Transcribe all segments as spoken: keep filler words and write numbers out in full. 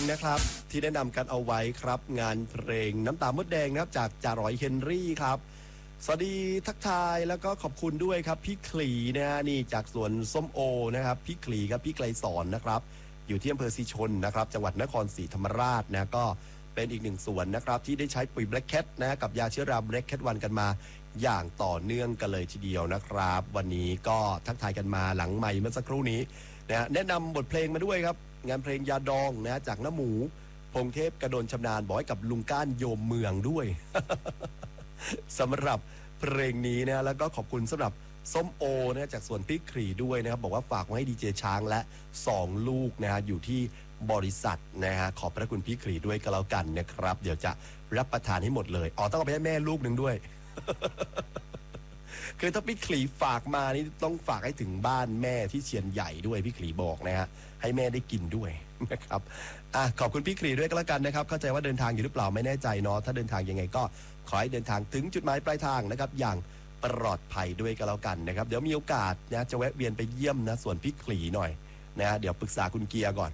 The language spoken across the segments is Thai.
นะครับที่แนะนำกันเอาไว้ครับงานเพลงน้ำตามดแดงนะครับจากจ่าร้อยเฮนรี่ครับสวัสดีทักทายแล้วก็ขอบคุณด้วยครับพี่ขลีนะฮะนี่จากสวนส้มโอนะครับพี่ขลีครับพี่ไกลสอนนะครับอยู่ที่อำเภอศรีชนนะครับจังหวัดนครศรีธรรมราชนะก็เป็นอีกหนึ่งสวนนะครับที่ได้ใช้ปุ๋ย Black Cat นะกับยาเชื้อรา Black Cat วันกันมาอย่างต่อเนื่องกันเลยทีเดียวนะครับวันนี้ก็ทักทายกันมาหลังไมค์เมื่อสักครู่นี้นะแนะนำบทเพลงมาด้วยครับงานเพลงยาดองนะจากน้าหมูพงเทพกระโดนชำนาญบอกให้กับลุงก้านโยมเมืองด้วย สำหรับเพลงนี้นะแล้วก็ขอบคุณสำหรับส้มโอนะจากสวนพริกขรีด้วยนะครับบอกว่าฝากไว้ให้ดีเจช้างและสองลูกนะฮะอยู่ที่บริษัทนะฮะขอบพระคุณพี่ขรีด้วยก็แล้วกันนะครับเดี๋ยวจะรับประทานให้หมดเลยอ๋อต้องเอาไปให้แม่ลูกหนึ่งด้วย คือถ้าพี่ขลีฝากมานี่ต้องฝากให้ถึงบ้านแม่ที่เชียนใหญ่ด้วยพี่ขลีบอกนะฮะให้แม่ได้กินด้วยนะครับอ่ะขอบคุณพี่ขลีด้วยก็แล้วกันนะครับเข้าใจว่าเดินทางอยู่หรือเปล่าไม่แน่ใจเนาะถ้าเดินทางยังไงก็ขอให้เดินทางถึงจุดหมายปลายทางนะครับอย่างปลอดภัยด้วยก็แล้วกันนะครับเดี๋ยวมีโอกาสนะจะแวะเวียนไปเยี่ยมนะส่วนพี่ขลีหน่อยนะเดี๋ยวปรึกษาคุณเกียร์ก่อน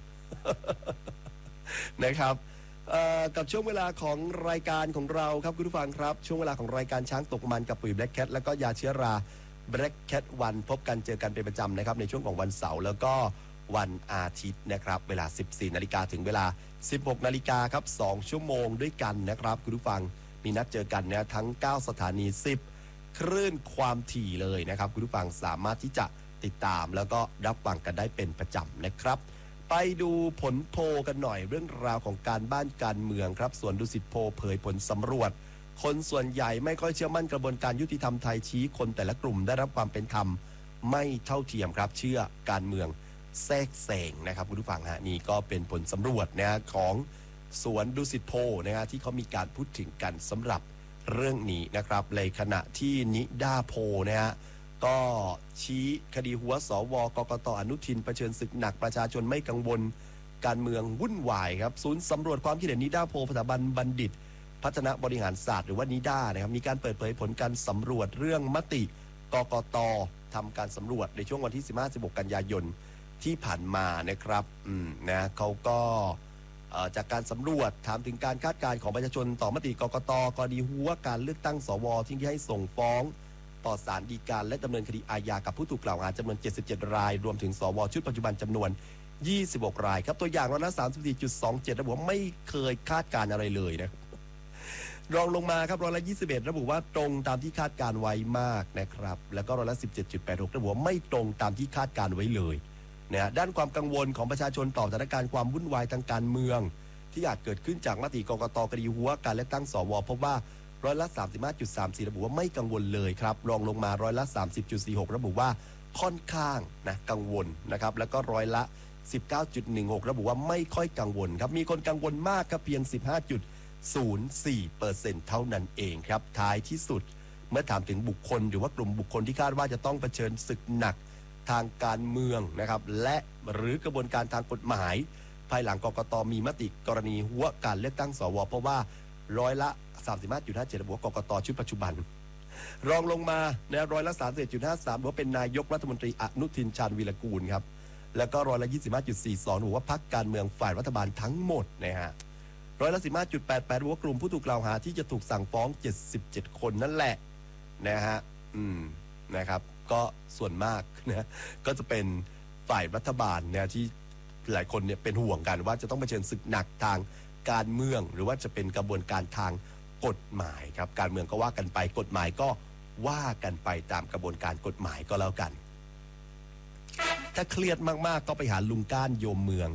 นะครับกับช่วงเวลาของรายการของเราครับคุณผู้ฟังครับช่วงเวลาของรายการช้างตกมันกับปุ๋ย Black Cat แล้วก็ยาเชื้อรา Black Cat วันพบกันเจอกันเป็นประจำนะครับในช่วงของวันเสาร์แล้วก็วันอาทิตย์นะครับเวลา สิบสี่นาฬิกาถึงเวลา สิบหกนาฬิกาครับสองชั่วโมงด้วยกันนะครับคุณผู้ฟังมีนัดเจอกันนะทั้งเก้าสถานีสิบคลื่นความถี่เลยนะครับคุณผู้ฟังสามารถที่จะติดตามแล้วก็รับฟังกันได้เป็นประจำนะครับไปดูผลโพลกันหน่อยเรื่องราวของการบ้านการเมืองครับส่วนดุสิตโพลเผยผลสำรวจคนส่วนใหญ่ไม่ค่อยเชื่อมั่นกระบวนการยุติธรรมไทยชี้คนแต่ละกลุ่มได้รับความเป็นธรรมไม่เท่าเทียมครับเชื่อการเมืองแทรกแซงนะครับคุณผู้ฟังฮะนี่ก็เป็นผลสำรวจนะของสวนดุสิตโพลนะฮะที่เขามีการพูดถึงกันสำหรับเรื่องนี้นะครับในขณะที่นิด้าโพลนะฮะก็ชี้คดีหัวสวกกตอนุทินเผชิญศึกหนักประชาชนไม่กังวลการเมืองวุ่นวายครับศูนย์สำรวจความคิดเห็นนิด้าโพลสถาบันบัณฑิตพัฒนาบริหารศาสตร์หรือว่านิด้านะครับมีการเปิดเผยผลการสำรวจเรื่องมติกกตทำการสำรวจในช่วงวันที่ สิบห้าถึงสิบหก กันยายนที่ผ่านมานะครับอืมนะเขาก็จากการสำรวจถามถึงการคาดการณ์ของประชาชนต่อมติกกตกรณีหัวการเลือกตั้งสวที่ให้ส่งฟ้องต่อศาลฎีกาและดำเนินคดีอาญากับผู้ถูกกล่าวหาจำนวนเจ็ดสิบเจ็ดรายรวมถึงสวชุดปัจจุบันจำนวนยี่สิบหกรายครับตัวอย่างร้อยละ สามสิบสี่จุดสองเจ็ด ระบุว่าไม่เคยคาดการณ์อะไรเลยนะรองลงมาครับร้อยละยี่สิบเอ็ดระบุว่าตรงตามที่คาดการไว้มากนะครับแล้วก็ร้อยละ สิบเจ็ดจุดแปดหก ระบุว่าไม่ตรงตามที่คาดการไว้เลยนะด้านความกังวลของประชาชนต่อสถานการณ์ความวุ่นวายทางการเมืองที่อาจเกิดขึ้นจากมติกกตคดีหัวการเลือกตั้งสวพบว่าร้อยละ สามสิบห้าจุดสามสี่ ระบุว่าไม่กังวลเลยครับรองลงมาร้อยละ สามสิบจุดสี่หก ระบุว่าค่อนข้างนะกังวลนะครับแล้วก็ร้อยละ สิบเก้าจุดหนึ่งหก ระบุว่าไม่ค่อยกังวลครับมีคนกังวลมากครับเพียง สิบห้าจุดศูนย์สี่เปอร์เซ็นต์ เท่านั้นเองครับท้ายที่สุดเมื่อถามถึงบุคคลหรือว่ากลุ่มบุคคลที่คาดว่าจะต้องเผชิญศึกหนักทางการเมืองนะครับและหรือกระบวนการทางกฎหมายภายหลังกกตมีมติกรณีหัวการเลือกตั้งสวเพราะว่าร้อยละ สามสิบห้าจุดห้าเจ็ด ระบุว่ากกตชุดปัจจุบันรองลงมานะร้อยละ สามสิบเอ็ดจุดห้าสาม ระบุว่าเป็นนายกรัฐมนตรีอนุทินชาญวีรกูลครับแล้วก็ร้อยละ ยี่สิบห้าจุดสี่สอง ระบุว่าพรรคการเมืองฝ่ายรัฐบาลทั้งหมดนะฮะร้อยละ สิบห้าจุดแปดแปด ระบุว่ากลุ่มผู้ถูกกล่าวหาที่จะถูกสั่งฟ้องเจ็ดสิบเจ็ดคนนั่นแหละนะฮะอืมนะครับก็ส่วนมากนะก็จะเป็นฝ่ายรัฐบาลเนี่ยที่หลายคนเนี่ยเป็นห่วงกันว่าจะต้องเผชิญศึกหนักทางการเมืองหรือว่าจะเป็นกระบวนการทางกฎหมายครับการเมืองก็ว่ากันไปกฎหมายก็ว่ากันไปตามกระบวนการกฎหมายก็แล้วกันถ้าเครียดมากๆก็ไปหาลุงก้านโยมเมือง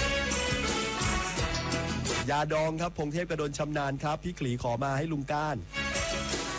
ยาดองครับพงเทพกระโดนชำนาญครับพี่ขลีขอมาให้ลุงก้าน